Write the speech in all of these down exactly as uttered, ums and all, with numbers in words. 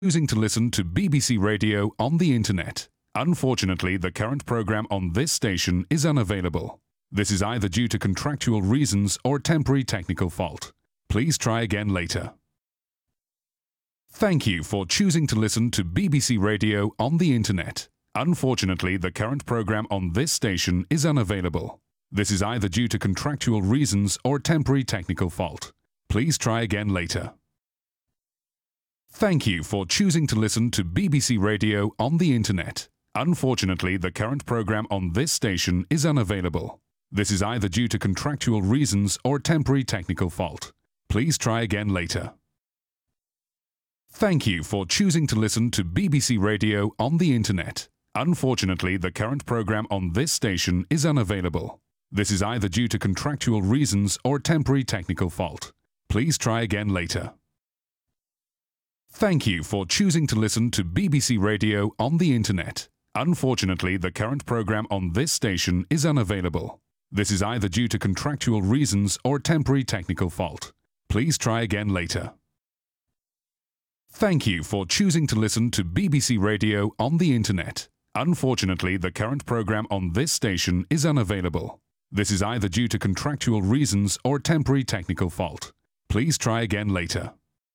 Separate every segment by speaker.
Speaker 1: Choosing to listen to B B C Radio on the internet. Unfortunately, the current programme on this station is unavailable. This is either due to contractual reasons or temporary technical fault. Please try again later. Thank you for choosing to listen to B B C Radio on the internet. Unfortunately, the current programme on this station is unavailable. This is either due to contractual reasons or temporary technical fault. Please try again later. Thank you for choosing to listen to B B C Radio on the internet. Unfortunately, the current programme on this station is unavailable. This is either due to contractual reasons or temporary technical fault. Please try again later. Thank you for choosing to listen to B B C Radio on the internet. Unfortunately, the current programme on this station is unavailable. This is either due to contractual reasons or temporary technical fault. Please try again later. Thank you for choosing to listen to B B C Radio on the internet. Unfortunately, the current programme on this station is unavailable. This is either due to contractual reasons or temporary technical fault. Please try again later. Thank you for choosing to listen to B B C Radio on the internet. Unfortunately, the current programme on this station is unavailable. This is either due to contractual reasons or temporary technical fault. Please try again later.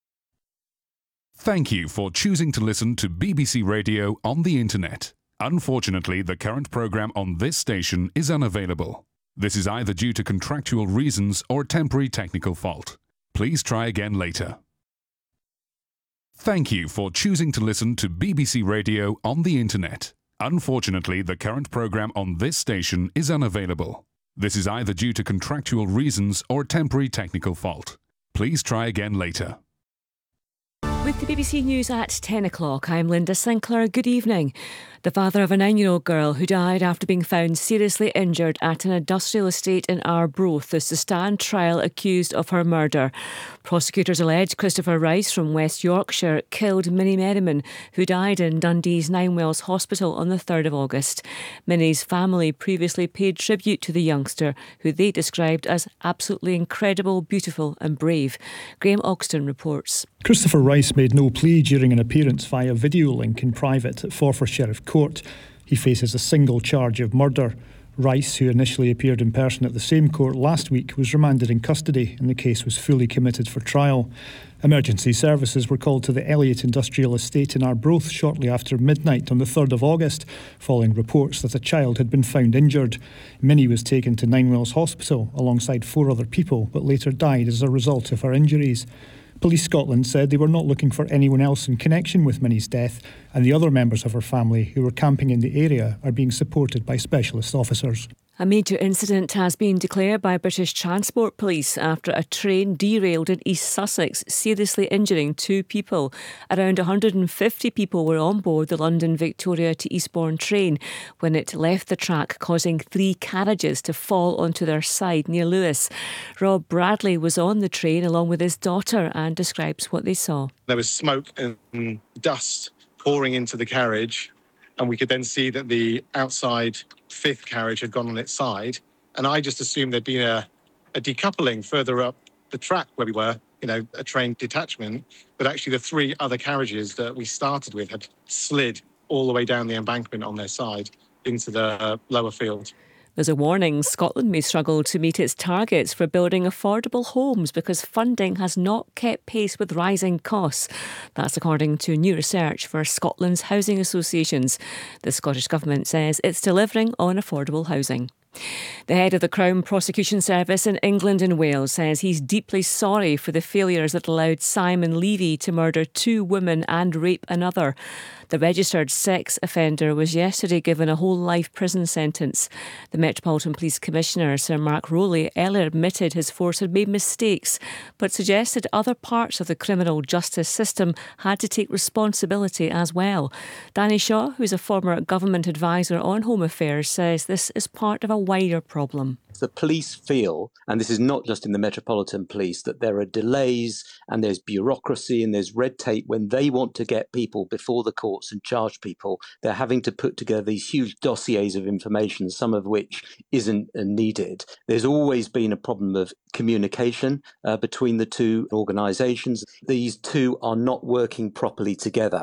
Speaker 1: Thank you for choosing to listen to B B C Radio on the internet. Unfortunately, the current programme on this station is unavailable. This is either due to contractual reasons or temporary technical fault. Please try again later. Thank you for choosing to listen to B B C Radio on the internet. Unfortunately, the current programme on this station is unavailable. This is either due to contractual reasons or temporary technical fault. Please try again later.
Speaker 2: With the B B C News at ten o'clock, I'm Linda Sinclair. Good evening. The father of a nine-year-old girl who died after being found seriously injured at an industrial estate in Arbroath is to stand trial accused of her murder. Prosecutors allege Christopher Rice from West Yorkshire killed Minnie Merriman, who died in Dundee's Ninewells Hospital on the third of August. Minnie's family previously paid tribute to the youngster, who they described as absolutely incredible, beautiful and brave. Graham Ogston reports.
Speaker 3: Christopher Rice made no plea during an appearance via video link in private at Forfar Sheriff Court. He faces a single charge of murder. Rice, who initially appeared in person at the same court last week, was remanded in custody and the case was fully committed for trial. Emergency services were called to the Elliott Industrial Estate in Arbroath shortly after midnight on the third of August, following reports that a child had been found injured. Minnie was taken to Ninewells Hospital alongside four other people, but later died as a result of her injuries. Police Scotland said they were not looking for anyone else in connection with Minnie's death, and the other members of her family who were camping in the area are being supported by specialist officers.
Speaker 2: A major incident has been declared by British Transport Police after a train derailed in East Sussex, seriously injuring two people. Around one hundred fifty people were on board the London Victoria to Eastbourne train when it left the track, causing three carriages to fall onto their side near Lewes. Rob Bradley was on the train along with his daughter and describes what they saw.
Speaker 4: There was smoke and dust pouring into the carriage, and we could then see that the outside fifth carriage had gone on its side. And I just assumed there'd been a, a decoupling further up the track where we were, you know, a train detachment. But actually the three other carriages that we started with had slid all the way down the embankment on their side into the lower field.
Speaker 2: There's a warning Scotland may struggle to meet its targets for building affordable homes because funding has not kept pace with rising costs. That's according to new research for Scotland's housing associations. The Scottish Government says it's delivering on affordable housing. The head of the Crown Prosecution Service in England and Wales says he's deeply sorry for the failures that allowed Simon Levy to murder two women and rape another. The registered sex offender was yesterday given a whole life prison sentence. The Metropolitan Police Commissioner, Sir Mark Rowley, earlier admitted his force had made mistakes, but suggested other parts of the criminal justice system had to take responsibility as well. Danny Shaw, who's a former government advisor on home affairs, says this is part of a wider problem.
Speaker 5: The police feel, and this is not just in the Metropolitan Police, that there are delays and there's bureaucracy and there's red tape when they want to get people before the courts and charge people. They're having to put together these huge dossiers of information, some of which isn't needed. There's always been a problem of communication uh, between the two organisations. These two are not working properly together.